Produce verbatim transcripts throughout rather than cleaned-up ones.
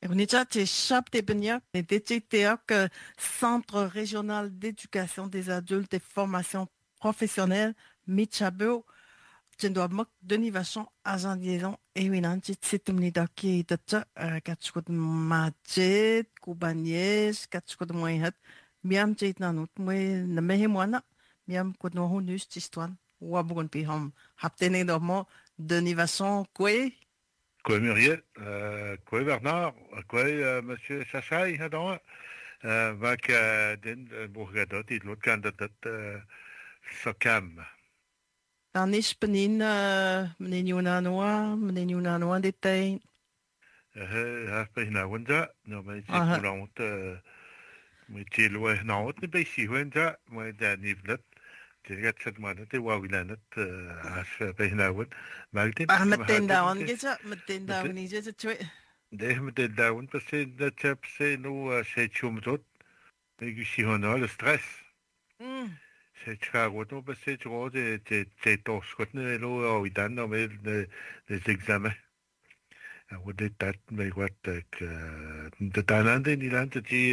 On est déjà chez Chap de Bignac, et D T T A, que Centre régional d'éducation des adultes et formation professionnelle, Michabo, tu dois mock Denis Vachon, agent de liaison, et oui, non, tu sais, tu me dis qui est ça, quatre chouette Majid, Koubanies, quatre chouette Moïhat, miam, tu es dans notre, moi, ne me moi, non, miam, quoi, non, on est, cette histoire, ou à bon, puis, hum, haptene, dormant, Denis Vachon, quoi? Quoi Muriel, euh, quoi Bernard, quoi euh, Monsieur Chachai, hadon, euh, vac euh, den euh, bourgadot, et l'autre candidat euh, Sokam. Dan is penin, uh, meneer Yunanoa, meneer Yunanoa dit hij. Euh, haf pe hina wanda, no ma jit Ah, moulant, euh, ma jit loa hina wot ne pe si wanda, ma da nivlet, jit gat sat ma te wa wilanet, euh, haf pe hina wot, ma gde ah, ma meteen hadet down, mte, geza, meteen mte, down, niet het twee. de mte daun, parce que de chap se no se chum tot, me gusi hono le stress. Mm, Se Chicago, parce que tu vois, t'es ton scotne lo au idan no me les examens. Wo det dat me wat que de tanande ni lan te ti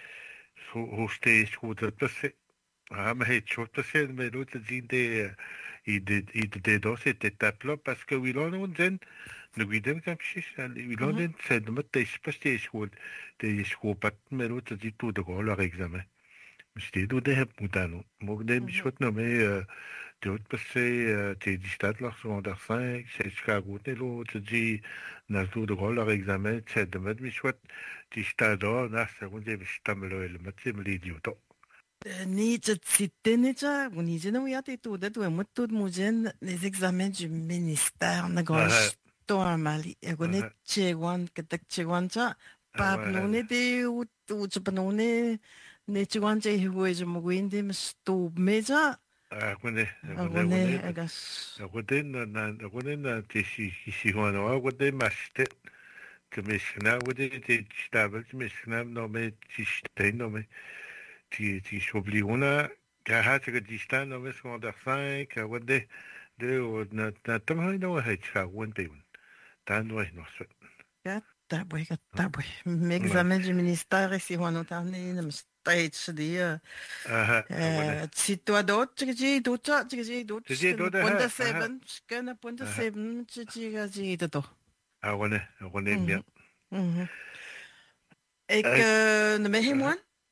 ho ste scooter parce ah mais het chot parce me lo te din de i de i de dos cette étape là parce que oui l'on on den le guidem comme si oui l'on mhm, den c'est de mettre parce que school de school pas me lo te dit tout de leur examen. Ste du de heb mutano. Mo de mi mhm, schot no me te ut passe te di stat leur secondaire cinq, c'est Chicago te lo te di na tu de gol leur examen, c'est de met mi schot di stat do na seconde mi stamelo el matze me li diuto. niet het zitten, niet zo. We niet zien hoe je het doet. We moeten doen moeten les examens du ministère. Na Ah gauche, toi, à Mali. Et on est ah chez one, que t'es chez one, ça. ah Pas ouais. pneuné de, ou, ou, tu pneuné, ne tu one, tu es, je me guinde, mais stop, mais ça. Ah kone kone On est, kone I guess. kone na na kone na te si si hono kone maste que me schna kone te stabel me schna no me ti stein no me ti ti sobliona ka hat que distan no me secondaire cinq kone de na na tam ha no ha cha won pe won tan no no so Taboe, taboe. L'examen du ministère ici, on a entendu, le stage, dit, euh, aha kone si toi d'autres, tu dis, d'autres, tu dis, d'autres, te je je do connais de point ha de aha seven, je connais point de aha seven, tu dis, tu dis, tout. ah kone kone bien Mhm, mhm. Et eh que, ne me moi,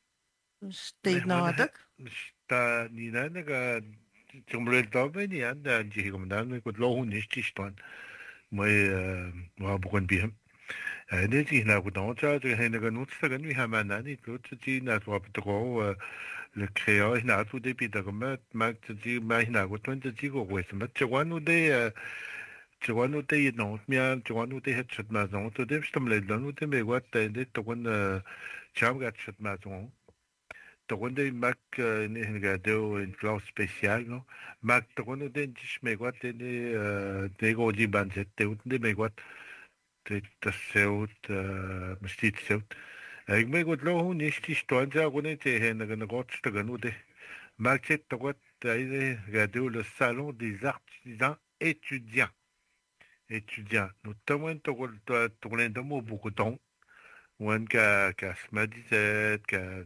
me c'était wana ha nadak. sta ni na na ga Tumblr dabei ni an da ji kom dan ko lo hun nicht ist dann mai wa bukan bihem ne ji na ko dan cha de he na ga nut sa ga ni ha man ni ko ji na so patro le créa na tout depuis da ma ma ji ma na ko ton ji ko ko ma cha wa nu de cha wa nu de no mi an cha wa nu de het chat ma zon to de stam le dan nu de me wa de de to kon cha ga chat ma zon Toronde Mac Nihingado in classe spéciale, non? Mac Toronde den dich megot den de goji banzet de ut de megot de das seut mistit seut. Ik megot lo hu nicht die Stonza gune te hen na got staganu de. Mac cet togot de gado le salon des artisans étudiants. Étudiants. Nous tomons togol tournen de mo beaucoup de temps. Wan ka ka smadizet ka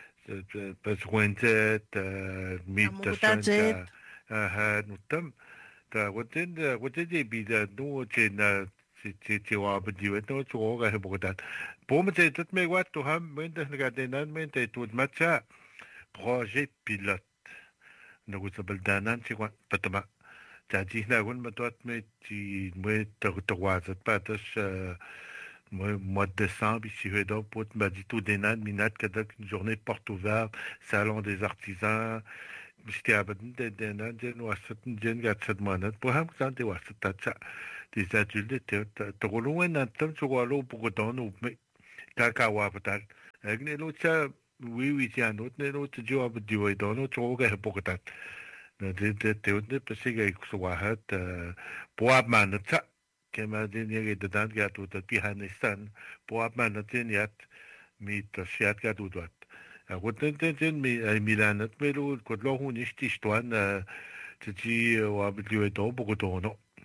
بزوينتات ميت Amugutajet, سوينتا ها نتم تا ودين ودين بيدا نو تشينا تي تي وابدي ونو تشوغا هبوغدات بوم تي تت مي وات تو هم من ده نغادينان من تي تود ماتشا بروجي بيلوت نغو تبلدانان تي وان بتما تاجي هنا ون متوات مي تي مي تغوازت باتش Moi, mois de décembre, ici, Redon, pour m'a dit tout des nan, minat, kadak, une journée porte ouverte, salon des artisans, j'étais à Baden, des des nan, des noissettes, des gâteaux de manette, pour un peu des noissettes, des adultes, des trop loin, nan, tam, tu vois, l'eau, pour autant, ou, mais, kakawa, peut-être. Avec les autres, oui, oui, tiens, l'autre, les autres, tu vois, du way, dans l'autre, tu vois, pour autant. Des, des, des, des, parce que, il faut avoir, pour avoir, ça. كما دنيا جددان قاتو تبيهانستان بواب ما نتنيات مي تشيات قاتو دوات قلت نتن مي ميلانت ميلو قلت له هو نشتي شتوان تجي وابديو يدو بقدونو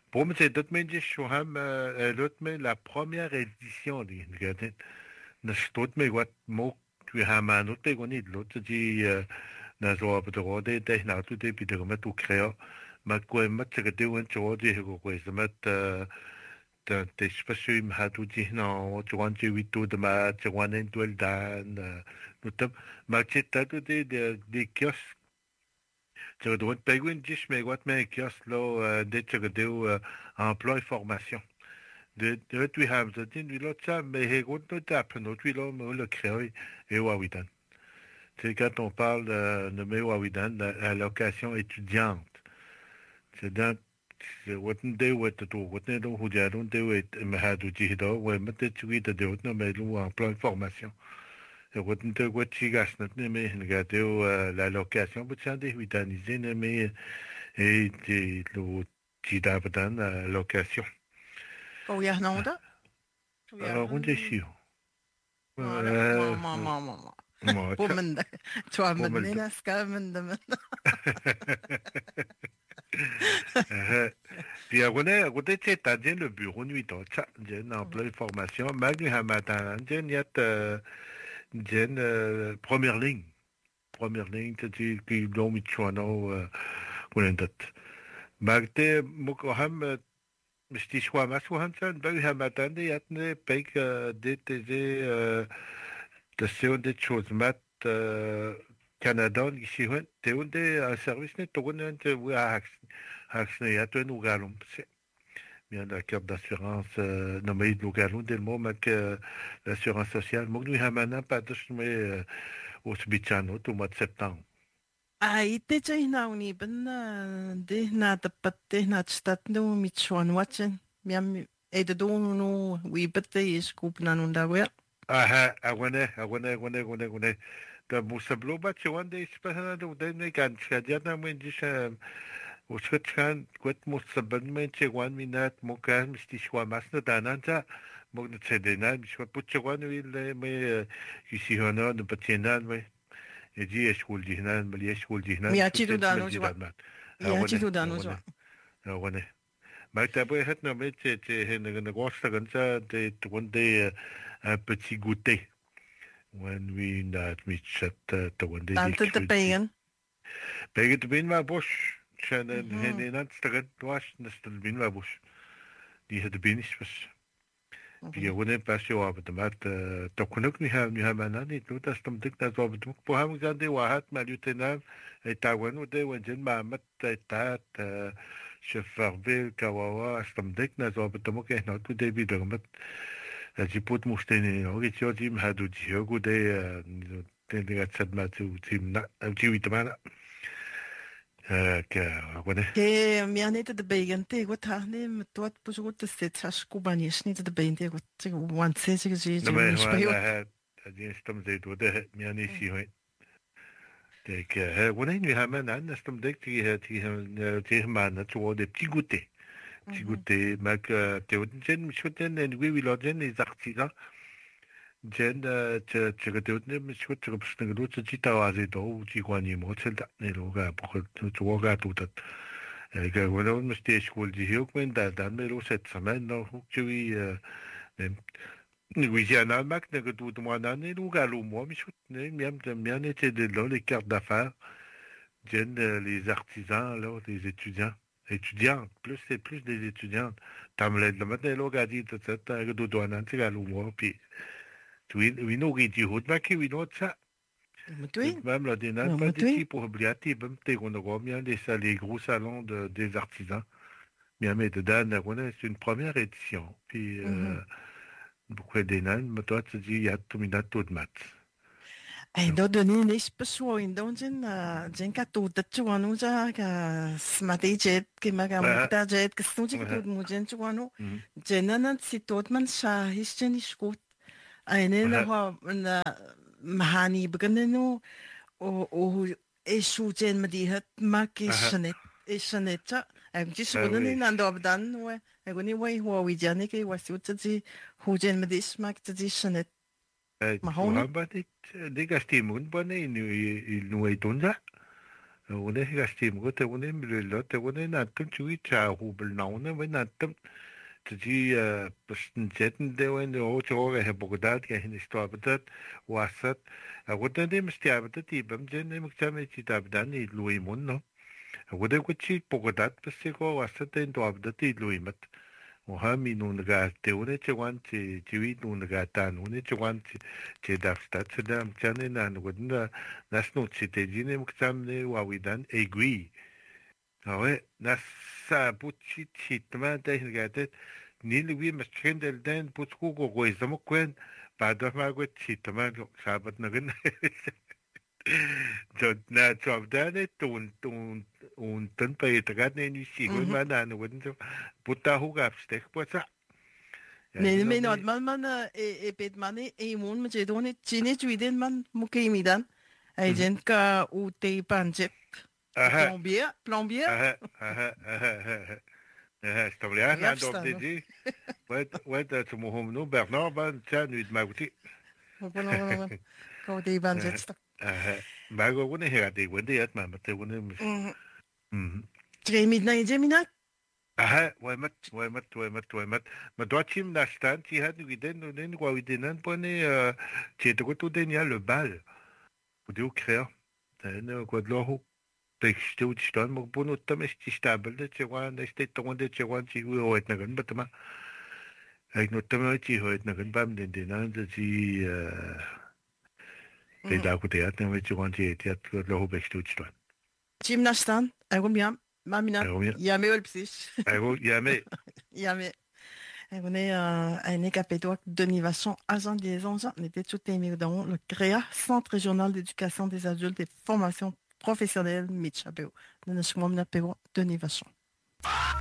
Pour moi, c'est d'autres médias, je suis l'autre, mais la première édition, regardez, ne se doute, mais what, moi, tu as un autre, tu connais, l'autre, dit, na zo apa to de te na tu te pi te ma tu creo ma ko ma te ke te wen cho de ko ko se ma te te te spasu im ha tu ti na o tu wan ti wi tu de ma te wan en tu el dan no te ma te ta tu de de kios te do te pe dis me wat me kios lo de te ke te emploi formation de de tu ha de tin wi lo cha me he go to ta no tu lo mo le creo e wa wi dan. C'est quand on parle de, de Mewawidan, de la location étudiante. C'est dans c'est wotn de wet to wotn do hujarun de wet mahadu jido we mate chui de de no me lu en pleine formation. Et wotn de wet chigas not ne me ngate la location but ça de huitanisé ne me et de lo chidabadan la location. Oh ja, nou dat. Alors on est sûr. Mama, mama, mama. Woman, toi, menina, ska, menina. Puis on est, on est c'est-à-dire le bureau nuit, ça, j'ai un emploi de formation, malgré un matin, j'ai une, j'ai une première ligne, première ligne, c'est-à-dire qu'ils l'ont mis sur nous, on est d'autres. Malgré, moi, quand même, je dis, je vois, ma soixante, malgré un matin, il y a une paye des T G, de ce des choses, mat Canada, ici, tu es un service net, tu es un peu à Haxne, à toi, nous galons. Bien la carte d'assurance, non mais nous galons des mots, mais que l'assurance sociale, moi, nous avons maintenant pas de chemin au Sbichano, au mois de septembre. Ah, ite चाहिँ नआउने पनि de na te patte na te stad no mit chuan watchen. Miam e de don no we bette is koop na no da wel. Ah, ah, wane, ah, wane, wane, wane, wane. Da moest bloba chuan de spesana do de ne kan chadia na men dis o schutkan kwet moest ben men chuan minat mo kan misti chwa masna dananta mo ne tsedena mi chwa put chuan wi le me ici hona de patiena me e di e school di nan me e school di nan Mi a chitu da no chwa. Mi a chitu da no chwa. Ah, wane. Maar tu as het nou met het een grosse ganze de twintig un petit goûter. When we not meet at the one day. Tante te pegen. Pegen te bin maar bush. Zijn een een aanstel was nestel bin maar bush. Die het bin is was. Die gewoon pas je op de mat te kunnen niet hebben niet hebben dan niet. Dat is dan dik dat we het ook voor hem gaan de waard maar lieutenant het daar we de we zijn maar met dat chauffeur kawawa stam dik na zo op de mo ke nou toe de bi de met je put moest in ook iets jo team had doet je goed de de de gaat zet maar toe team na toe te maar eh que wat Ke mi anete de begen te wat ha ne met wat pus goed te set has kubanis niet de begen te wat te want se se je je nee maar die stam ze doet de mi ani si hoor ik hè wanneer nu hebben aan stam dik die het die tegen maar net zo de petit goûter petit goûter maar te wat zijn misschien en wie wil dat zijn is artisan jen te te het doet niet misschien te op zijn doet ze ziet al ze do die gewoon niet moet ze dat nee loga te zo gaat doet dat ik gewoon moet steeds school die ook men daar dan meer los het samen nog ook zo Louisiana, Mac, ne que tout moi d'année, nous galons moi, mais je bien bien été de là les cartes d'affaires, viennent les artisans là, les étudiants, étudiants, plus c'est plus des étudiants. T'as me le matin là, gars dit tout ça, t'as que tout douane, tu galons moi, puis tu oui nous qui dit hot, mais qui oui nous ça. Même la dénat, pas des types pour oublier, même t'es qu'on a bien les les gros salons de des artisans. Bien mais de Dan, c'est une première édition, puis. Beaucoup de nains, mais toi tu dis il y a tout mis tout de mat. Et donc de nous n'est pas soit une donc j'ai j'ai qu'à tout de tu vois nous ça que smart jet que ma gamme ta jet que c'est tout tout nous j'ai tu vois nous j'ai nan c'est tout man ça histoire ni scout et ne ha na mahani beginnen nous o o et sous j'ai me dit het ma que c'est c'est net ça et juste on est dans le dan ouais et on est ouais ouais oui j'ai que ouais c'est tout ça hoe zijn we dit smaakt het is net maar hoe hebben dit de gasten moet bonne in in hoe het doen dat On est resté, moi, t'es on est le lot, t'es on est n'attend tu y t'as roubel non, on est n'attend. Tu parce que j'étais de on est au choix et Bagdad, qui est une histoire peut-être, Ouassat. Alors, on est mais c'est peut-être, il bam, j'ai nem que ça me dit d'abdan, il louis mon non. Alors, on est quoi Bagdad, parce que quoi Ouassat est une d'abdan, il louis mat. وهامي نونغا تيوني تيوان تي تيوي نونغا تانوني تيوان تي تي دافستا تسدام تاني نان ودنا ناس نو تي تيجيني مكتامني واويدان ايغوي هاوي ناس سابوتشي تشيتما تاين غاتت نيلوي مسكين دلدان بوتكو غوي زمكوين بعد ما قلت تشيتما سابت نغن John na job dane tun tun un tun pa itagat na ni sigo Mhm. ma na no wadin so puta hugap stek posa ya Mais you know mais me non, man man e e pet mane e mun me je doni chine chuiden man muke midan. Ai mhm jen ka u te panjek aha plombier plombier. aha aha aha aha aha stablia na dob de Yapstano. di wet wet at mo hom no Bernard van tja nu ma guti Bueno, bueno, bueno. Ko te panjek sta. aha ma go woni hera de wende at ma te woni Mhm. mhm Tre midnight gemina. aha wemat wemat wemat wemat ma doit-il n'acheter qui a du den no den quoi den pone qui est tout den ya le bal ou du créa den quoi de l'eau texte ou stand mo bono tames ti stable de chewan de ste ton de chewan ti u hoet na gan batma avec no tames ti hoet na gan bam den den an de ti de da ko te at na ti wan ti ti at lo ho bek stu stand Gymnastan. Ai gombiam. Mamina. alors bien Yame ol psis. alors ya mais Yame. Ai gone un écapédoc Denis Vachon, agent de liaison, n'était tout aimé dans le C R E A, Centre régional d'éducation des adultes et formation professionnelle, Mitchabeo. Denis Vachon.